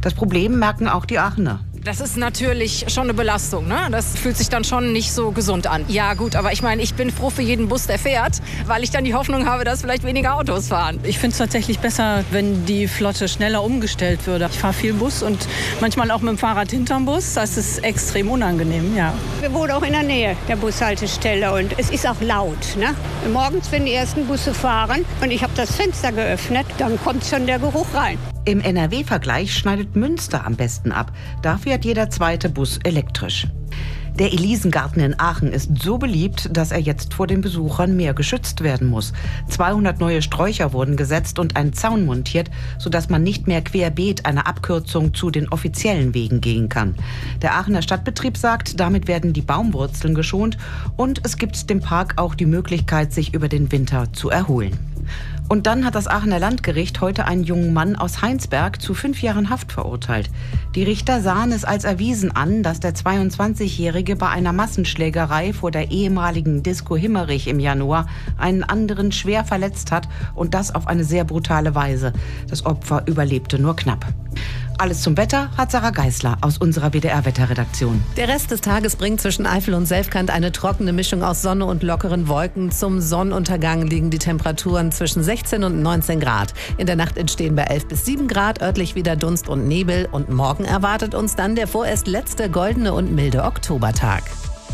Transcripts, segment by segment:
Das Problem merken auch die Aachener. Das ist natürlich schon eine Belastung, ne? Das fühlt sich dann schon nicht so gesund an. Ja gut, aber ich meine, ich bin froh für jeden Bus, der fährt, weil ich dann die Hoffnung habe, dass vielleicht weniger Autos fahren. Ich finde es tatsächlich besser, wenn die Flotte schneller umgestellt würde. Ich fahre viel Bus und manchmal auch mit dem Fahrrad hinterm Bus. Das ist extrem unangenehm, ja. Wir wohnen auch in der Nähe der Bushaltestelle und es ist auch laut, ne? Morgens, wenn die ersten Busse fahren und ich habe das Fenster geöffnet, dann kommt schon der Geruch rein. Im NRW-Vergleich schneidet Münster am besten ab. Da fährt jeder zweite Bus elektrisch. Der Elisengarten in Aachen ist so beliebt, dass er jetzt vor den Besuchern mehr geschützt werden muss. 200 neue Sträucher wurden gesetzt und ein Zaun montiert, sodass man nicht mehr querbeet eine Abkürzung zu den offiziellen Wegen gehen kann. Der Aachener Stadtbetrieb sagt, damit werden die Baumwurzeln geschont und es gibt dem Park auch die Möglichkeit, sich über den Winter zu erholen. Und dann hat das Aachener Landgericht heute einen jungen Mann aus Heinsberg zu 5 Jahren Haft verurteilt. Die Richter sahen es als erwiesen an, dass der 22-Jährige bei einer Massenschlägerei vor der ehemaligen Disco Himmerich im Januar einen anderen schwer verletzt hat und das auf eine sehr brutale Weise. Das Opfer überlebte nur knapp. Alles zum Wetter hat Sarah Geisler aus unserer WDR-Wetterredaktion. Der Rest des Tages bringt zwischen Eifel und Selfkant eine trockene Mischung aus Sonne und lockeren Wolken. Zum Sonnenuntergang liegen die Temperaturen zwischen 16 und 19 Grad. In der Nacht entstehen bei 11 bis 7 Grad örtlich wieder Dunst und Nebel. Und morgen erwartet uns dann der vorerst letzte goldene und milde Oktobertag.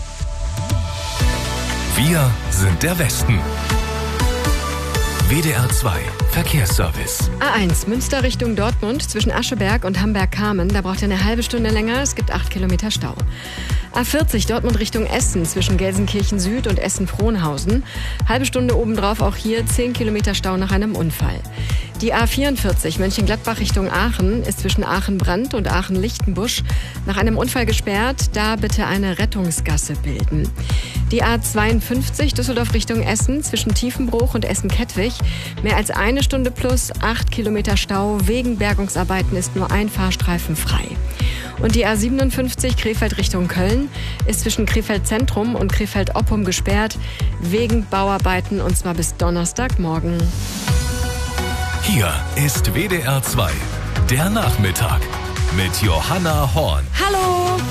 Wir sind der Westen. WDR 2 Verkehrsservice. A1 Münster Richtung Dortmund zwischen Ascheberg und Hamberg-Kamen. Da braucht ihr eine halbe Stunde länger. Es gibt 8 Kilometer Stau. A40 Dortmund Richtung Essen zwischen Gelsenkirchen Süd und Essen-Frohnhausen. Halbe Stunde obendrauf auch hier 10 Kilometer Stau nach einem Unfall. Die A44 Mönchengladbach Richtung Aachen ist zwischen Aachen-Brand und Aachen-Lichtenbusch nach einem Unfall gesperrt. Da bitte eine Rettungsgasse bilden. Die A52 Düsseldorf Richtung Essen zwischen Tiefenbruch und Essen-Kettwig. Mehr als eine Stunde plus 8 Kilometer Stau. Wegen Bergungsarbeiten ist nur ein Fahrstreifen frei. Und die A57 Krefeld Richtung Köln ist zwischen Krefeld Zentrum und Krefeld Oppum gesperrt. Wegen Bauarbeiten und zwar bis Donnerstagmorgen. Hier ist WDR 2, der Nachmittag mit Johanna Horn. Hallo!